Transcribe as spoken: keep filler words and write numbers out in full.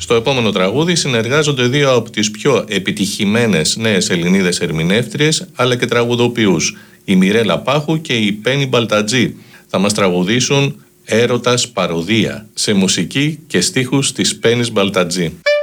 Στο επόμενο τραγούδι συνεργάζονται δύο από τις πιο επιτυχημένες νέες Ελληνίδες ερμηνεύτριες αλλά και τραγουδοποιούς, η Μιρέλα Πάχου και η Πέννη Μπαλτατζή. Θα μας τραγουδήσουν «Έρωτας παροδία» σε μουσική και στίχους της Πέννης Μπαλτατζή.